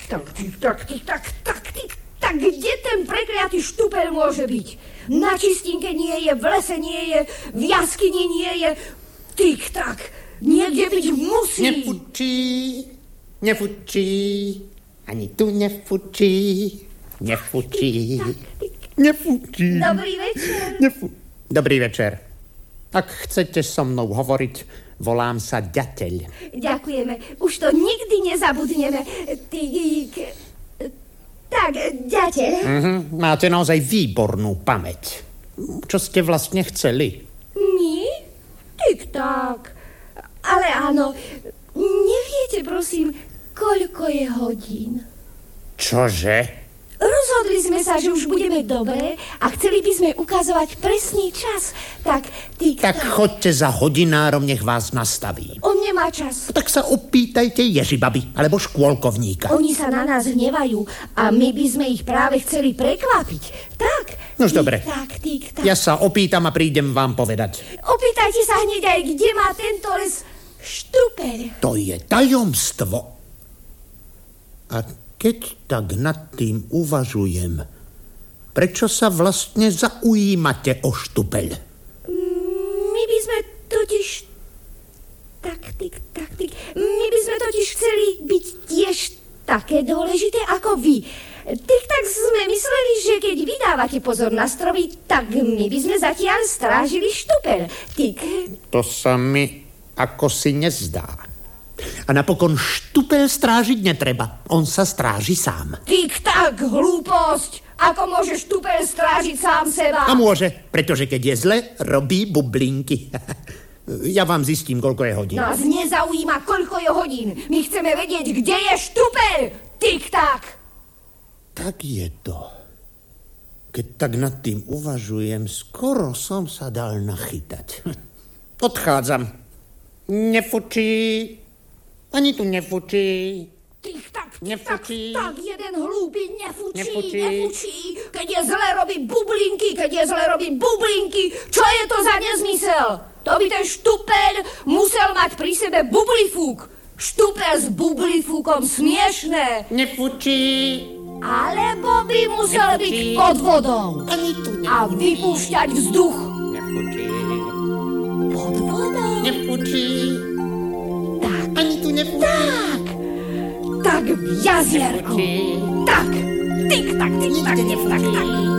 tak, kde ten prekliatý štupel môže byť? Na čistinke nie je, v lese nie je, v jaskyni nie je. Tik-tak, niekde byť musí. Nefučí, ani tu nefučí. Nefučí. Dobrý večer. Dobrý večer. Ak chcete so mnou hovoriť, volám sa Ďateľ. Ďakujeme, už to nikdy nezabudneme. Tak, Ďateľ. Máte naozaj výbornú pamäť. Čo ste vlastne chceli? My? Tik-tak. Ale áno, neviete, prosím, koľko je hodín? Čože? Rozhodli sme sa, že už budeme dobré a chceli by sme ukazovať presný čas. Tak choďte za hodinárom, nech vás nastaví. On nemá čas. Tak sa opýtajte Ježibaby alebo škôlkovníka. Oni sa na nás hnevajú a my by sme ich práve chceli prekvapiť. Tak. Nož dobre. Tak. Ja sa opýtam a prídem vám povedať. Opýtajte sa hneď aj, kde má tento les štupel. To je tajomstvo. A keď tak nad tým uvažujem, prečo sa vlastne zaujímate o štupel? My by sme totiž... My by sme totiž chceli byť tiež také dôležité ako vy. Tak sme mysleli, že keď vydávate pozor na stromy, tak my by sme zatiaľ strážili štupel. To sa mi ako si nezdá. A napokon štupel strážiť netreba. On sa stráži sám. Tak, hlúposť! Ako môže štupel strážiť sám seba? A môže, pretože keď je zle, robí bublinky. Ja vám zistím, koľko je hodín. Nás nezaujíma, koľko je hodín. My chceme vedieť, kde je štupel. Tik-tak. Tak je to. Keď tak nad tým uvažujem, skoro som sa dal nachytať. Odchádzam. Nefučí. Ani tu nefučí. Tak, jeden hlúpy nefučí. Keď je zle, robí bublinky. Čo je to za nezmysel? To by ten štupel musel mať pri sebe bublifúk. Štupel s bublifúkom smiešné. Nefučí. Alebo by musel byť pod vodou. Ani tu nefučí. A vypúšťať vzduch. Nefučí. Pod vodou. Nefučí. Ani tu nefučí. Tak v jazierku. Tak. Tik-tak.